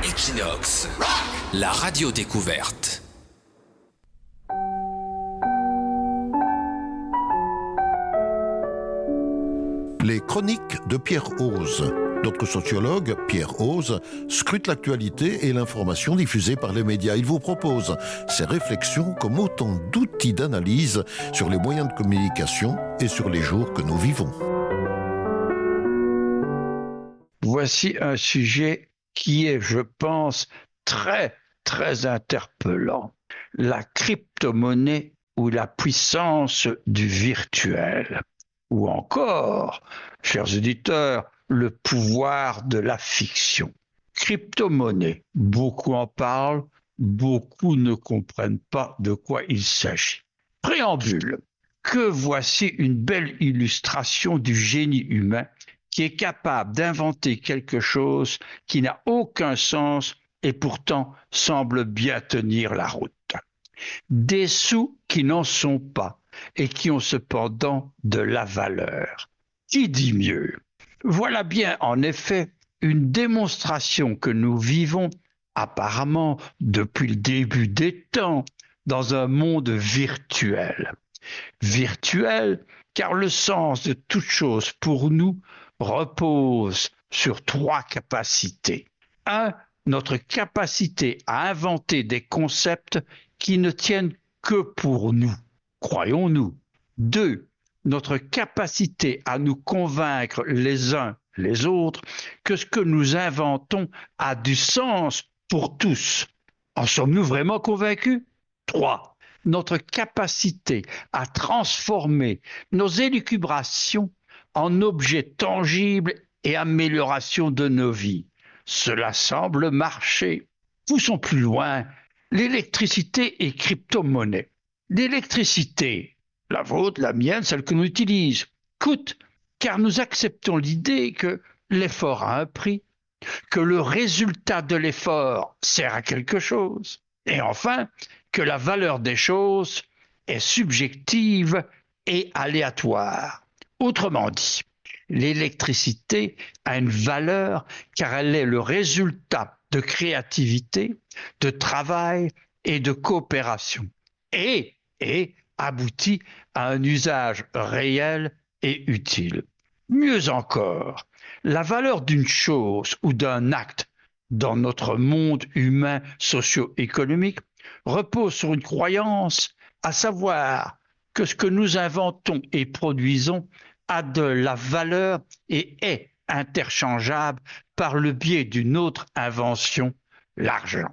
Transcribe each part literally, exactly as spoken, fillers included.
Equinox, la radio découverte. Les chroniques de Pierre Hoze. Notre sociologue, Pierre Hoze, scrute l'actualité et l'information diffusée par les médias. Il vous propose ses réflexions comme autant d'outils d'analyse sur les moyens de communication et sur les jours que nous vivons. Voici un sujet qui est, je pense, très, très interpellant. La crypto-monnaie ou la puissance du virtuel. Ou encore, chers auditeurs, le pouvoir de la fiction. Crypto-monnaie, beaucoup en parlent, beaucoup ne comprennent pas de quoi il s'agit. Préambule, que voici une belle illustration du génie humain qui est capable d'inventer quelque chose qui n'a aucun sens et pourtant semble bien tenir la route. Des sous qui n'en sont pas et qui ont cependant de la valeur. Qui dit mieux? Voilà bien en effet une démonstration que nous vivons apparemment depuis le début des temps dans un monde virtuel. Virtuel car le sens de toute chose pour nous repose sur trois capacités. Un, notre capacité à inventer des concepts qui ne tiennent que pour nous, croyons-nous. Deux, notre capacité à nous convaincre les uns les autres que ce que nous inventons a du sens pour tous. En sommes-nous vraiment convaincus? Trois, notre capacité à transformer nos élucubrations en objets tangibles et amélioration de nos vies. Cela semble marcher. Poussons plus loin. L'électricité et crypto-monnaie. L'électricité, la vôtre, la mienne, celle que nous utilisons, coûte car nous acceptons l'idée que l'effort a un prix, que le résultat de l'effort sert à quelque chose, et enfin que la valeur des choses est subjective et aléatoire. Autrement dit, l'électricité a une valeur car elle est le résultat de créativité, de travail et de coopération et, et aboutit à un usage réel et utile. Mieux encore, la valeur d'une chose ou d'un acte dans notre monde humain socio-économique repose sur une croyance, à savoir que ce que nous inventons et produisons a de la valeur et est interchangeable par le biais d'une autre invention, l'argent.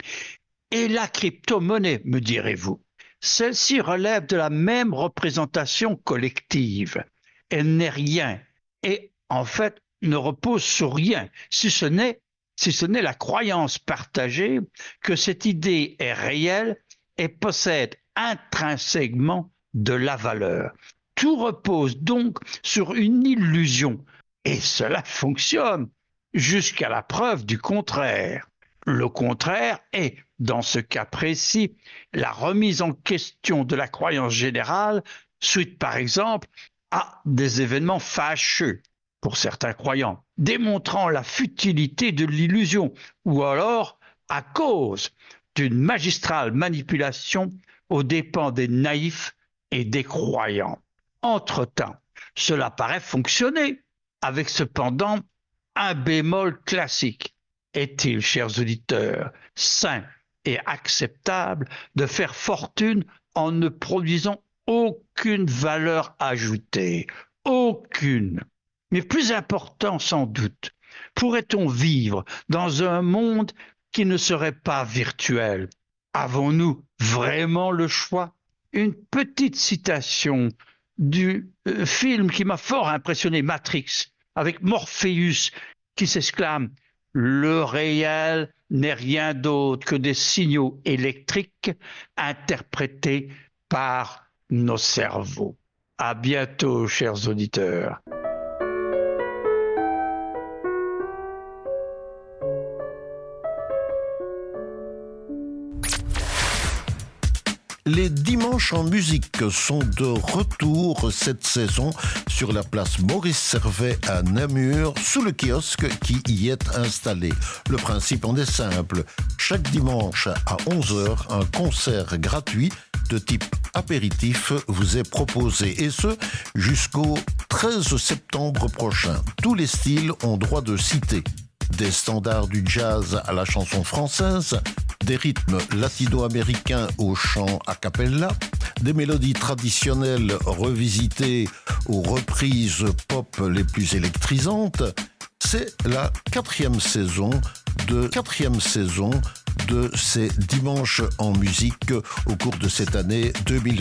Et la crypto-monnaie, me direz-vous, celle-ci relève de la même représentation collective. Elle n'est rien et en fait ne repose sur rien, si ce n'est, si ce n'est la croyance partagée que cette idée est réelle et possède intrinsèquement de la valeur. Tout repose donc sur une illusion et cela fonctionne jusqu'à la preuve du contraire. Le contraire est, dans ce cas précis, la remise en question de la croyance générale suite par exemple à des événements fâcheux pour certains croyants, démontrant la futilité de l'illusion ou alors à cause d'une magistrale manipulation aux dépens des naïfs et des croyants. Entre-temps, cela paraît fonctionner, avec cependant un bémol classique. Est-il, chers auditeurs, sain et acceptable de faire fortune en ne produisant aucune valeur ajoutée? Aucune. Mais plus important sans doute, pourrait-on vivre dans un monde qui ne serait pas virtuel? Avons-nous vraiment le choix? Une petite citation du euh, film qui m'a fort impressionné, Matrix, avec Morpheus qui s'exclame « Le réel n'est rien d'autre que des signaux électriques interprétés par nos cerveaux. » À bientôt, chers auditeurs. Les dimanches en musique sont de retour cette saison sur la place Maurice Servet à Namur, sous le kiosque qui y est installé. Le principe en est simple. Chaque dimanche à onze heures, un concert gratuit de type apéritif vous est proposé, et ce jusqu'au treize septembre prochain. Tous les styles ont droit de citer. Des standards du jazz à la chanson française, des rythmes latino-américains au chant a cappella, des mélodies traditionnelles revisitées aux reprises pop les plus électrisantes. C'est la quatrième saison de quatrième saison de ces dimanches en musique au cours de cette année deux mille